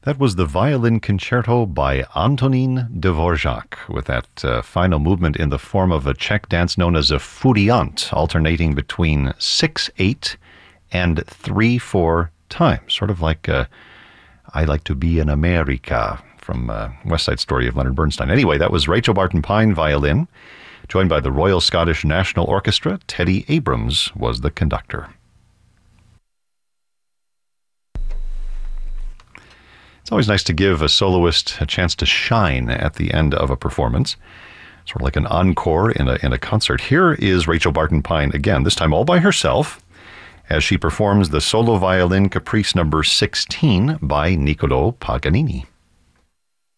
That was the Violin Concerto by Antonín Dvořák, with that final movement in the form of a Czech dance known as a furiant, alternating between 6/8 and 3/4 time, sort of like I Like to Be in America from West Side Story of Leonard Bernstein. Anyway, that was Rachel Barton Pine, violin, joined by the Royal Scottish National Orchestra. Teddy Abrams was the conductor. It's always nice to give a soloist a chance to shine at the end of a performance, sort of like an encore in a concert. Here is Rachel Barton Pine again, this time all by herself, as she performs the solo violin Caprice number 16 by Niccolò Paganini.